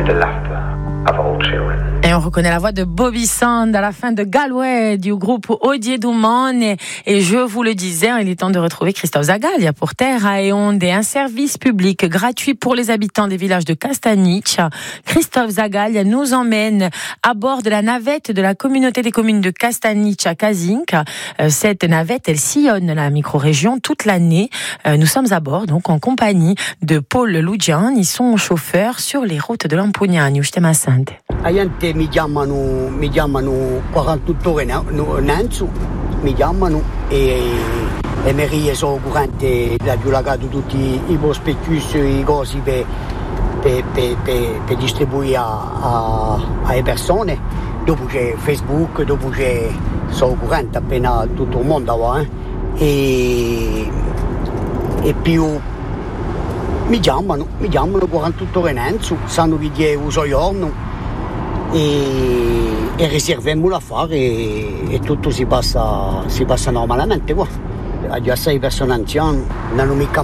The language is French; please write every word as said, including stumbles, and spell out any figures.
the laughter of all children. Et on reconnaît la voix de Bobby Sand à la fin de Galway du groupe Odier Douman. Et, et je vous le disais, il est temps de retrouver Christophe Zagalia pour Terre à Onde et un service public gratuit pour les habitants des villages de Castanic. Christophe Zagalia nous emmène à bord de la navette de la communauté des communes de Castanic à Kazinc. Cette navette, elle sillonne la micro-région toute l'année. Nous sommes à bord, donc en compagnie de Paul Lugian. Ils sont chauffeurs sur les routes de l'Ampugnani. Aiante mi chiamano, mi chiamano quarantotto ore innanzi, mi chiamano e, e mi rie sono curante da giurato tutti i prospettus, i cosi per, per, per, per, per distribuire a, a, alle persone. Dopo c'è Facebook, dopo c'è sono curante appena tutto il mondo va, eh? e, e più mi chiamano, mi chiamano quarantotto ore innanzi, sanno che uso giorno. E, e riserviamo l'affare e, e tutto si passa, si passa normalmente qua. Già sei persone anziane, non hanno mica